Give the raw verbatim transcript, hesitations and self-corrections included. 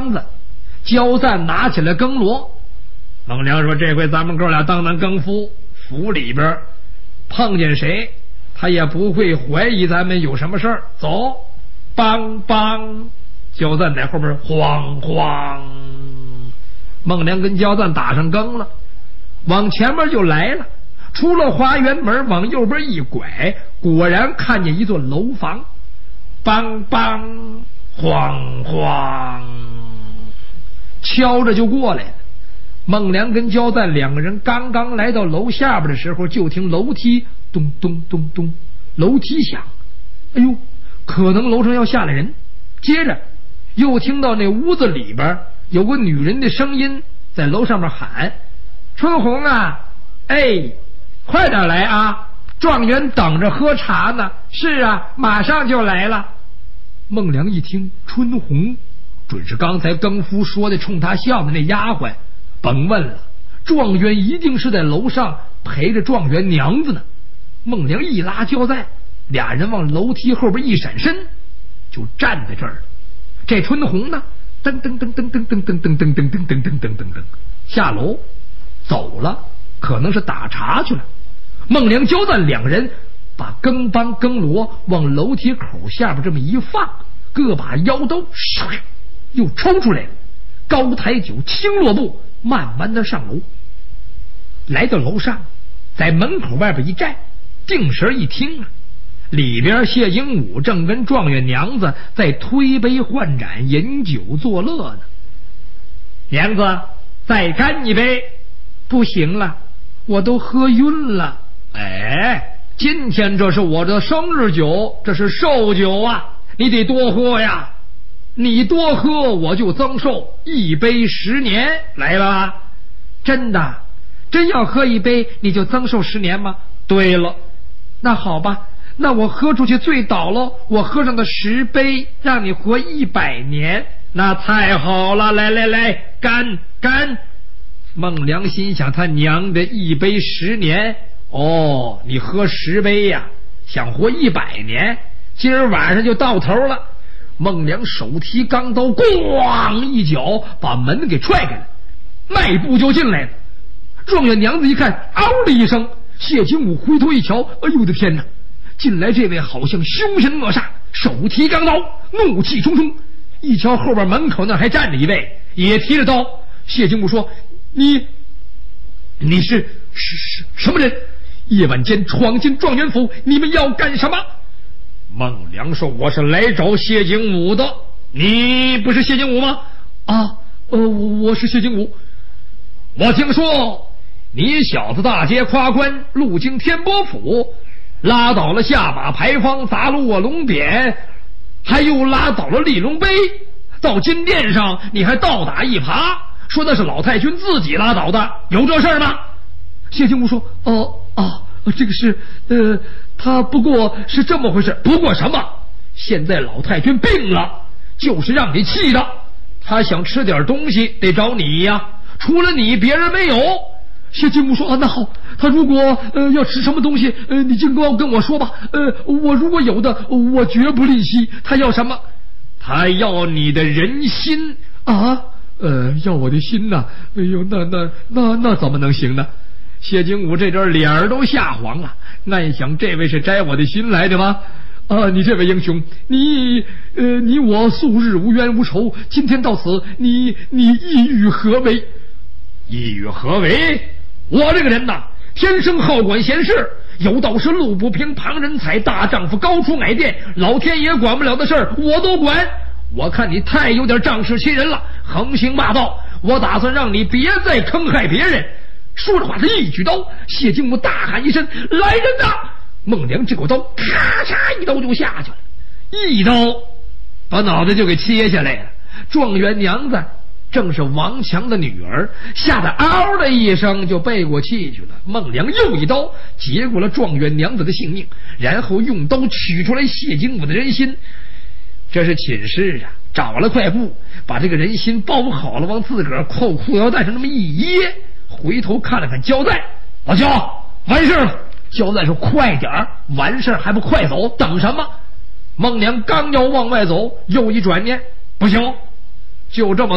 娘子。焦赞拿起来更锣，孟良说：“这回咱们哥俩当当更夫，府里边碰见谁，他也不会怀疑咱们有什么事儿。走，梆梆！”焦赞在后边晃晃，孟良跟焦赞打上更了，往前面就来了。出了花园门，往右边一拐，果然看见一座楼房，梆梆，晃晃。敲着就过来了。孟良跟焦赞两个人刚刚来到楼下边的时候，就听楼梯咚咚咚咚，楼梯响。哎呦，可能楼上要下来人。接着又听到那屋子里边有个女人的声音在楼上面喊：“春红啊，哎，快点来啊，状元等着喝茶呢。”“是啊，马上就来了。”孟良一听春红，准是刚才更夫说的冲他笑的那丫鬟，甭问了，状元一定是在楼上陪着状元娘子呢。孟良一拉焦赞，俩人往楼梯后边一闪身，就站在这儿了。这春红呢，噔噔噔噔噔噔噔噔噔噔噔噔噔噔噔噔下楼走了，可能是打茶去了。孟良焦赞两人把更梆更锣往楼梯口下边这么一放，各把腰刀又抽出来了，高抬脚轻落步，慢慢的上楼。来到楼上，在门口外边一站，定神一听啊，里边谢景武正跟状元娘子在推杯换盏饮酒作乐呢。“娘子，再干一杯。”“不行了，我都喝晕了。”“哎，今天这是我的生日酒，这是寿酒啊，你得多喝呀。你多喝我就增寿，一杯十年。来吧。”“真的？真要喝一杯你就增寿十年吗？”“对了。”“那好吧，那我喝出去醉倒喽，我喝上个十杯，让你活一百年。”“那太好了，来来来，干干！”孟良心想，他娘的一杯十年，哦，你喝十杯呀，想活一百年，今儿晚上就到头了。孟良手提钢刀，咣一脚把门给踹开了，迈步就进来了。状元娘子一看，嗷的一声，谢景武回头一瞧，哎呦我的天哪！进来这位好像凶神恶煞，手提钢刀，怒气冲冲。一瞧后边门口那还站着一位，也提着刀。谢景武说：“你你是是是什么人？夜晚间闯进状元府，你们要干什么？”孟良说：“我是来找谢景武的。”“你不是谢景武吗？”“啊，呃，我是谢景武。我听说你小子大街夸官，路经天波府，拉倒了下马牌坊，砸了卧龙匾，还又拉倒了立龙碑，到金殿上你还倒打一耙，说那是老太君自己拉倒的，有这事儿吗？”谢景武说：“哦哦，这个是呃，他不过是这么回事。”“不过什么？现在老太君病了，就是让你气的。他想吃点东西得找你呀，除了你别人没有。”谢景武说：“啊，那好，他如果呃要吃什么东西，呃，你尽管跟我说吧。呃，我如果有的，我绝不吝惜。他要什么？”“他要你的人心。”“啊，呃，要我的心呐？哎呦，那那那那怎么能行呢？”谢景武这阵脸儿都吓黄了，暗想这位是摘我的心来的吗？啊，你这位英雄，你呃，你我素日无冤无仇，今天到此，你你意欲何为？”“意欲何为？我这个人呐，天生好管闲事，有道是路不平旁人踩，大丈夫高出矮垫，老天爷管不了的事儿我都管。我看你太有点仗势欺人了，横行霸道，我打算让你别再坑害别人。”说着话，他一举刀，谢景武大喊一声：“来人呐！”孟良这口刀咔嚓一刀就下去了，一刀把脑袋就给切下来了。状元娘子正是王强的女儿，吓得嗷的一声就背过气去了。孟良又一刀结过了状元娘子的性命，然后用刀取出来谢景武的人心。这是寝室啊，找了块布把这个人心包好了，往自个儿扣裤腰带上那么一掖，回头看了看焦赞：“老焦，完事了。”焦赞说：“快点儿，完事还不快走？等什么？”孟良刚要往外走，又一转念，不行，就这么